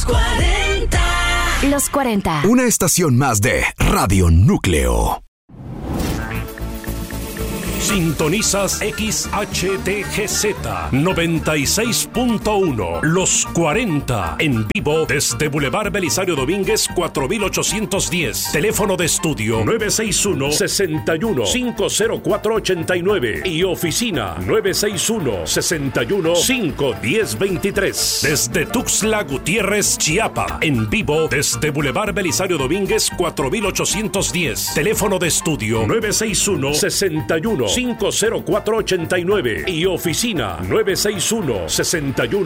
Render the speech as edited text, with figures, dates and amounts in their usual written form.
40. Los 40. Una estación más de Radio Núcleo. Sintonizas XHTGZ 96.1 Los 40 en vivo desde Boulevard Belisario Domínguez 4810. Teléfono de estudio 961-61-50489 y oficina 961-61-51023. Desde Tuxtla Gutiérrez, Chiapas, en vivo desde Boulevard Belisario Domínguez 4810. Teléfono de estudio 961-61-50489 y oficina 961-61